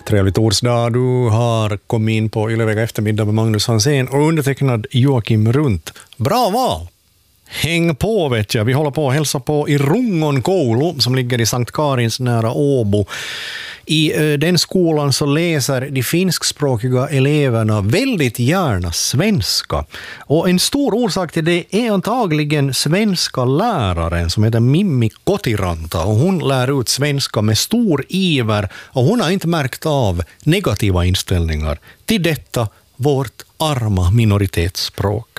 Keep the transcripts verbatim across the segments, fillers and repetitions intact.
Trevlig torsdag. Du har kommit in på Ylevega eftermiddag med Magnus Hansén och undertecknad Joakim Runt. Bra val! Häng på vet jag. Vi håller på att hälsa på i Rungonkoulu som ligger i Sankt Karins nära Åbo. I den skolan så läser de finskspråkiga eleverna väldigt gärna svenska. Och en stor orsak till det är antagligen svenska läraren som heter Mimmi Kotiranta. Och hon lär ut svenska med stor iver och hon har inte märkt av negativa inställningar till detta vårt arma minoritetsspråk.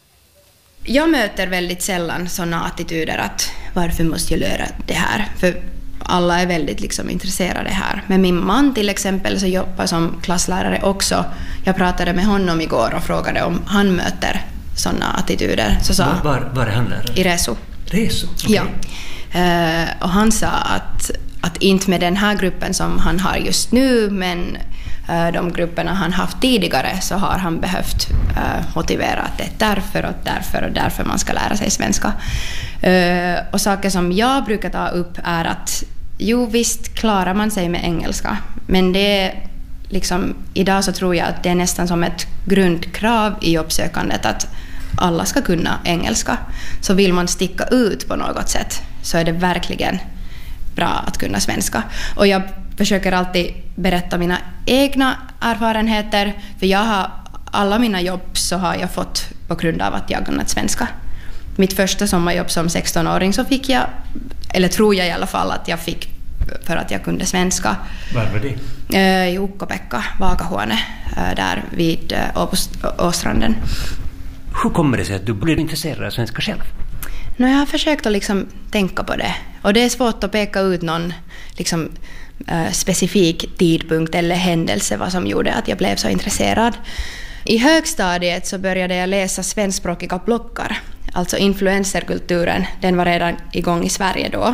Jag möter väldigt sällan sådana attityder att varför måste jag lära det här? För alla är väldigt liksom intresserade här. Men min man till exempel så jobbar som klasslärare också. Jag pratade med honom igår och frågade om han möter sådana attityder. Så sa, var, var, var är han lärare? I Resu. Resu? Okay. Ja. Uh, och han sa att, att inte med den här gruppen som han har just nu, men uh, de grupperna han haft tidigare så har han behövt uh, motivera att det är därför och därför och därför man ska lära sig svenska. Uh, och saker som jag brukar ta upp är att jo visst klarar man sig med engelska, men det är liksom, idag så tror jag att det är nästan som ett grundkrav i jobbsökandet att alla ska kunna engelska. Så vill man sticka ut på något sätt så är det verkligen bra att kunna svenska. Och jag försöker alltid berätta mina egna erfarenheter, för jag har alla mina jobb så har jag fått på grund av att jag kunnat svenska. Mitt första sommarjobb som sexton-åring så fick jag, eller tror jag i alla fall att jag fick för att jag kunde svenska. Var var det? I Ukko-Pekka, Vakahuone, där vid Åstranden. Hur kommer det sig att du blir intresserad av svenska själv? No, jag har försökt att liksom tänka på det. Och det är svårt att peka ut någon liksom, uh, specifik tidpunkt eller händelse vad som gjorde att jag blev så intresserad. I högstadiet så började jag läsa svenskspråkiga bloggar. Alltså influencerkulturen, den var redan igång i Sverige då.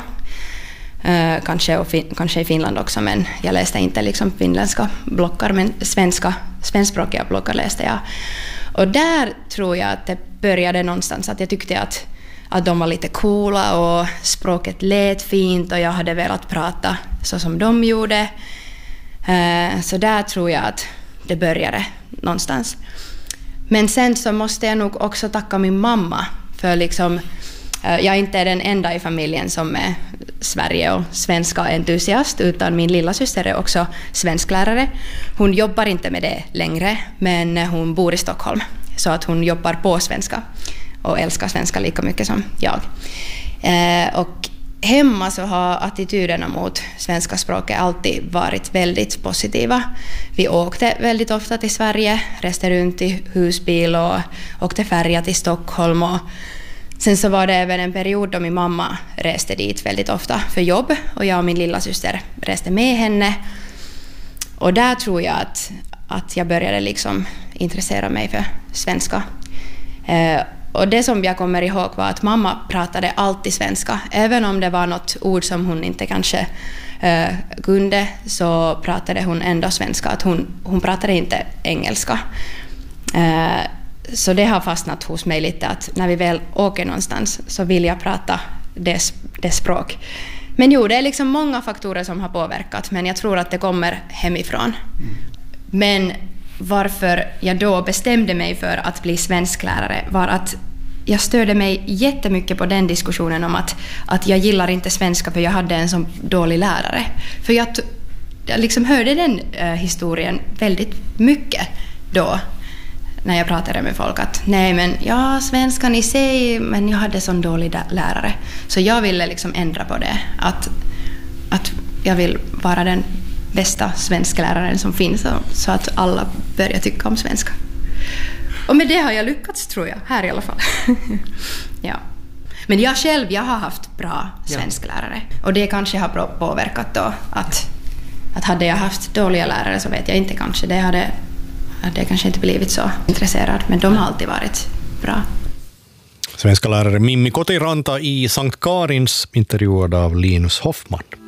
Uh, kanske, och fin- kanske i Finland också, men jag läste inte liksom finländska bloggar, men svenska, svenskspråkiga bloggar läste jag. Och där tror jag att det började någonstans att jag tyckte att, att de var lite coola och språket lät fint och jag hade velat prata så som de gjorde. Uh, så där tror jag att det började någonstans. Men sen så måste jag nog också tacka min mamma för liksom, jag är inte den enda i familjen som är Sverige- och svenska entusiast, utan min lilla syster är också svensklärare. Hon jobbar inte med det längre, men hon bor i Stockholm, så att hon jobbar på svenska och älskar svenska lika mycket som jag. Eh, och hemma så har attityderna mot svenska språket alltid varit väldigt positiva. Vi åkte väldigt ofta till Sverige, reste runt i husbil och åkte färja till Stockholm. Och sen så var det även en period då min mamma reste dit väldigt ofta för jobb och jag och min lilla syster reste med henne. Och där tror jag att, att jag började liksom intressera mig för svenska. Eh, och det som jag kommer ihåg var att mamma pratade alltid svenska. Även om det var något ord som hon inte kanske eh, kunde, så pratade hon ändå svenska. Att hon, hon pratade inte engelska. Eh, Så det har fastnat hos mig lite att när vi väl åker någonstans så vill jag prata det, det språk. Men jo, det är liksom många faktorer som har påverkat, men jag tror att det kommer hemifrån. Men varför jag då bestämde mig för att bli svensklärare var att jag störde mig jättemycket på den diskussionen om att, att jag gillar inte svenska för jag hade en så dålig lärare. För jag, jag liksom hörde den äh, historien väldigt mycket då. När jag pratade med folk att nej men ja, svenskan i sig, men jag hade sån dålig lärare. Så jag ville liksom ändra på det. Att, att jag vill vara den bästa svenskläraren som finns så att alla börjar tycka om svenska. Och med det har jag lyckats tror jag, här i alla fall. Ja. Men jag själv, jag har haft bra svensklärare. Och det kanske har påverkat då att, att hade jag haft dåliga lärare så vet jag inte kanske. Det hade... Det kanske inte blivit så intresserad, men de har alltid varit bra. Svenska lärare Mimmi Kotiranta i Sankt Karins, intervjuad av Linus Hoffman.